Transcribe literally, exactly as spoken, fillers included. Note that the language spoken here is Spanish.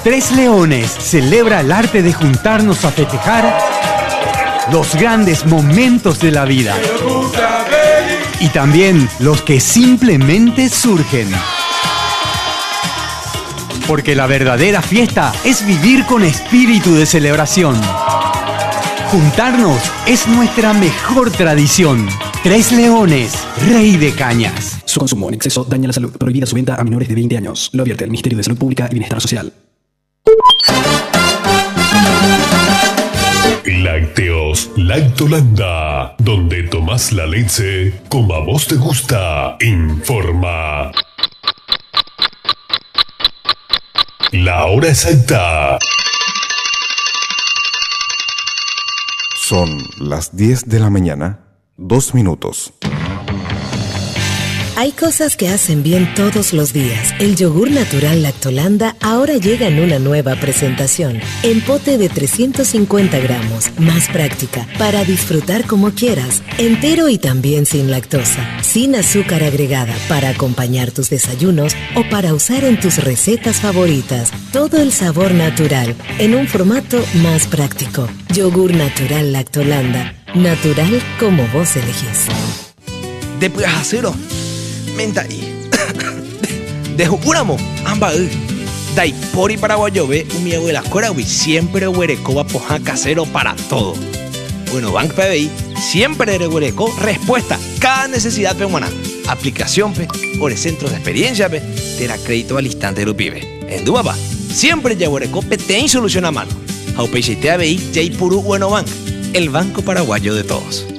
Tres Leones celebra el arte de juntarnos a festejar los grandes momentos de la vida y también los que simplemente surgen. Porque la verdadera fiesta es vivir con espíritu de celebración. Juntarnos es nuestra mejor tradición. Tres Leones, Rey de Cañas. Su consumo en exceso daña la salud. Prohibida su venta a menores de veinte años. Lo advierte el Ministerio de Salud Pública y Bienestar Social. Lácteos Lactolanda, donde tomás la leche como a vos te gusta. Informa. La hora exacta. Son las diez de la mañana, dos minutos. Hay cosas que hacen bien todos los días. El yogur natural Lactolanda ahora llega en una nueva presentación. En pote de trescientos cincuenta gramos, más práctica, para disfrutar como quieras. Entero y también sin lactosa. Sin azúcar agregada, para acompañar tus desayunos o para usar en tus recetas favoritas. Todo el sabor natural, en un formato más práctico. Yogur natural Lactolanda. Natural como vos elegís. De Pujacero. Menta y de Jupuramo, amba Dai pori paraguayobe, mi abuela Corawi siempre huereco poja casero para todo. Bueno, Bank P B I siempre de huereco respuesta cada necesidad peruana. Aplicación pe, o centros de experiencia pe, te da crédito al instante de pibe. En Dubaba, siempre ya huereco pe te solución a mano. Aupeixe T A B I, Jay Puru Bueno Bank, el banco paraguayo de todos.